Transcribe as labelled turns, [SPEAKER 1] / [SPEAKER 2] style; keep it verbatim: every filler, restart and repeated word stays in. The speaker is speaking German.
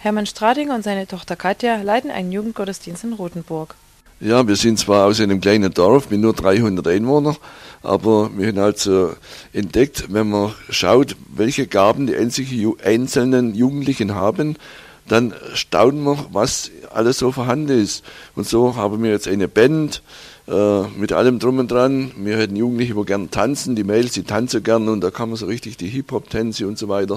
[SPEAKER 1] Hermann Stradinger und seine Tochter Katja leiten einen Jugendgottesdienst in Rothenburg.
[SPEAKER 2] Ja, wir sind zwar aus einem kleinen Dorf mit nur dreihundert Einwohnern, aber wir haben also entdeckt, wenn man schaut, welche Gaben die einzelnen Jugendlichen haben, dann staunen wir, was alles so vorhanden ist. Und so haben wir jetzt eine Band äh, mit allem drum und dran. Wir hätten Jugendliche, die gerne tanzen, die Mädels, die tanzen gerne und da kann man so richtig die Hip-Hop-Tänze und so weiter.